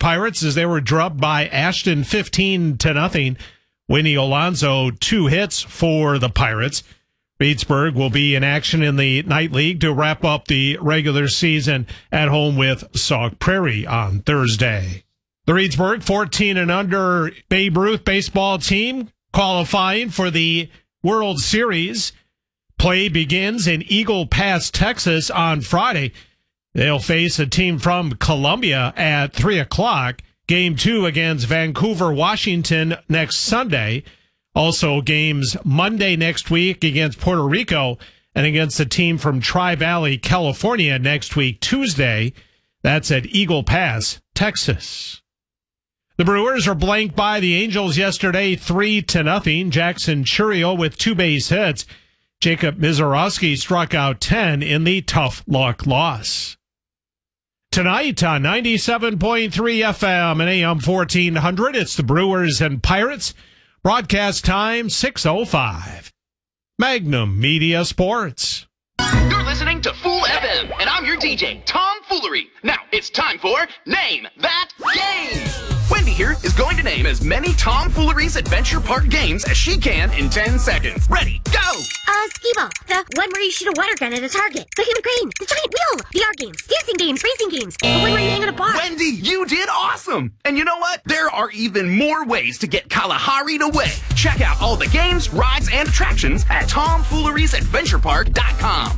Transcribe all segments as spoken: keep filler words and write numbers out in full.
Pirates as they were drubbed by Ashton fifteen to nothing. Winnie Alonso, two hits for the Pirates. Reedsburg will be in action in the Night League to wrap up the regular season at home with Sauk Prairie on Thursday. The Reedsburg fourteen and under Babe Ruth baseball team qualifying for the World Series. Play begins in Eagle Pass, Texas on Friday. They'll face a team from Columbia at three o'clock. Game two against Vancouver, Washington next Sunday. Also games Monday next week against Puerto Rico and against a team from Tri-Valley, California next week, Tuesday. That's at Eagle Pass, Texas. The Brewers are blanked by the Angels yesterday, three to nothing. Jackson Churio with two base hits. Jacob Mizorowski struck out ten in the tough luck loss. Tonight on ninety-seven point three F M and A M fourteen hundred, it's the Brewers and Pirates. Broadcast time six oh five. Magnum Media Sports. You're listening to Fool F M, and I'm your D J, Tom Foolery. Now, it's time for Name That Game. Wendy here is going to name as many Tom Foolery's Adventure Park games as she can in ten seconds. Ready, go! Uh, skee-ball. The one where you shoot a water gun at a target. The human crane. The giant wheel. The art games. Dancing games. Racing games. The one where you hang on a bar. Wendy, you did awesome! And you know what? There are even more ways to get Kalahari'd away. Check out all the games, rides, and attractions at tom fooleries adventure park dot com.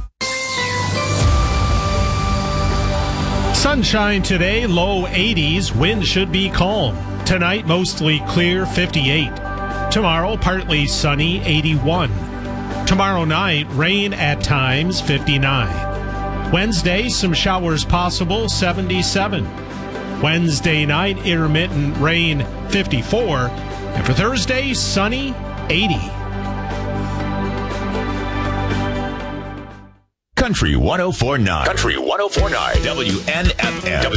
Sunshine today, low eighties. Wind should be calm. Tonight, mostly clear, fifty-eight. Tomorrow, partly sunny, eighty-one. Tomorrow night, rain at times, fifty-nine. Wednesday, some showers possible, seventy-seven. Wednesday night, intermittent rain, fifty-four. And for Thursday, sunny, eighty. Country one oh four point nine. Country one oh four point nine. W N F M.